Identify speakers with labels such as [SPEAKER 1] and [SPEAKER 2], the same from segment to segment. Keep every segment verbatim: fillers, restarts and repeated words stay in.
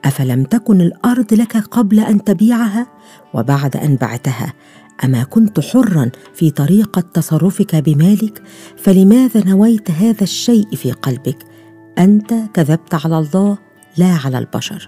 [SPEAKER 1] أفلم تكن الأرض لك قبل أن تبيعها وبعد أن بعتها؟ أما كنت حراً في طريقة تصرفك بمالك؟ فلماذا نويت هذا الشيء في قلبك؟ أنت كذبت على الله لا على البشر.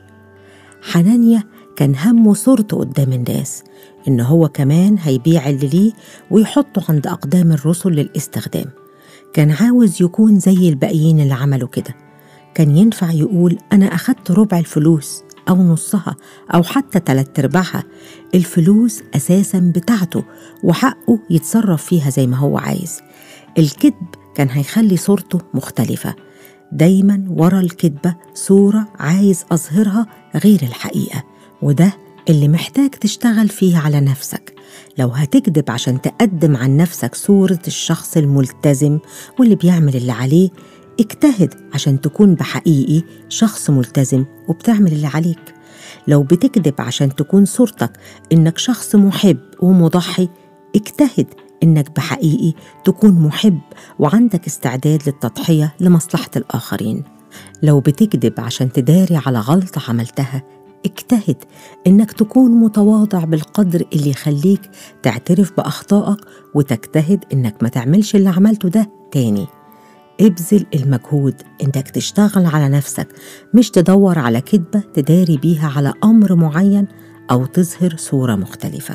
[SPEAKER 1] حنانيا كان همه صورته قدام الناس، إن هو كمان هيبيع اللي ليه ويحطه عند أقدام الرسل للاستخدام. كان عاوز يكون زي الباقيين اللي عملوا كده. كان ينفع يقول أنا أخدت ربع الفلوس أو نصها أو حتى تلات ارباعها. الفلوس أساساً بتاعته وحقه يتصرف فيها زي ما هو عايز. الكذب كان هيخلي صورته مختلفة. دايماً ورا الكذبة صورة عايز أظهرها غير الحقيقة، وده اللي محتاج تشتغل فيه على نفسك. لو هتكذب عشان تقدم عن نفسك صورة الشخص الملتزم واللي بيعمل اللي عليه، اجتهد عشان تكون بحقيقي شخص ملتزم وبتعمل اللي عليك. لو بتكذب عشان تكون صورتك إنك شخص محب ومضحي، اجتهد إنك بحقيقي تكون محب وعندك استعداد للتضحية لمصلحة الآخرين. لو بتكذب عشان تداري على غلطة عملتها، اجتهد إنك تكون متواضع بالقدر اللي يخليك تعترف بأخطائك وتجتهد إنك ما تعملش اللي عملته ده تاني. ابذل المجهود إنك تشتغل على نفسك، مش تدور على كذبة تداري بيها على أمر معين أو تظهر صورة مختلفة.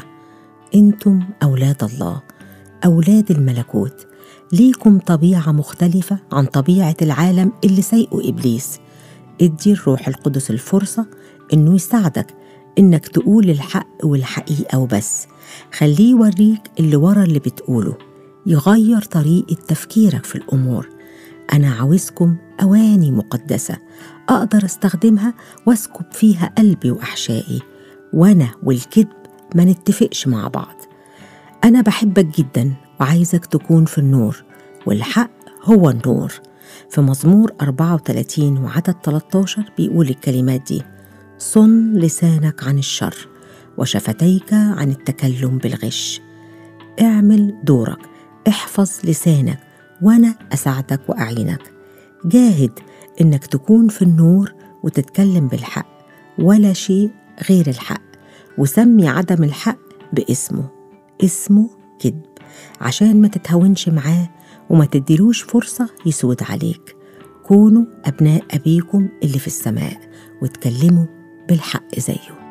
[SPEAKER 1] أنتم أولاد الله، أولاد الملكوت، ليكم طبيعة مختلفة عن طبيعة العالم اللي سايقه إبليس. ادي الروح القدس الفرصة إنه يساعدك إنك تقول الحق والحقيقة وبس. خليه يوريك اللي ورا اللي بتقوله، يغير طريقة تفكيرك في الأمور. أنا عاوزكم أواني مقدسة أقدر استخدمها واسكب فيها قلبي وأحشائي، وأنا والكذب ما نتفقش مع بعض. أنا بحبك جدا وعايزك تكون في النور، والحق هو النور. في مزمور أربعة وثلاثين وعدد ثلاثة عشر بيقول الكلمات دي: صن لسانك عن الشر وشفتيك عن التكلم بالغش. اعمل دورك، احفظ لسانك وأنا أساعدك وأعينك. جاهد إنك تكون في النور وتتكلم بالحق ولا شيء غير الحق، وسمي عدم الحق باسمه، اسمه كذب، عشان ما تتهونش معاه وما تديلوش فرصة يسود عليك. كونوا أبناء أبيكم اللي في السماء وتكلموا بالحق زيه.